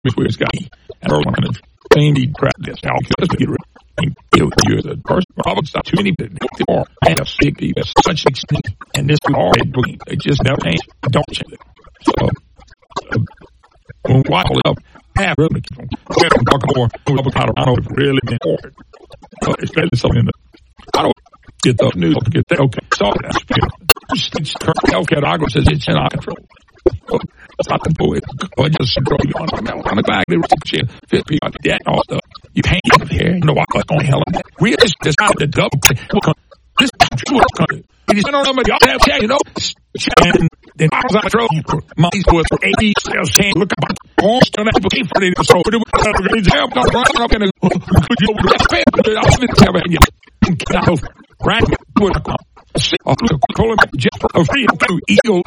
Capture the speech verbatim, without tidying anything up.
Midwest guy, and early on, and he tried this calculus to get rid of you. You're the person probably not too many, but or and a sick people, such extent, and this is already green. They just never change. Don't change it. So, uh, when while up, half really keep on. We don't talk more. I don't know really been important, uh, especially something in the. I don't get the news to get that. Okay, so that's it's healthcare. I go says it's in our control. It's not the boy. I just control you on the back. They were shit, fit people like that, all stuff. You can't get here. You know what? What's going to hell? We just decided to double. This is what country. It is not only y'all have check, you know. And then I was out of trouble. Money's worth for eighty. Still saying, look at all still have to pay for it. So we don't have to run up in a. You know, let's pay. I'll spend it every year. Right? Would I call him just a free eagle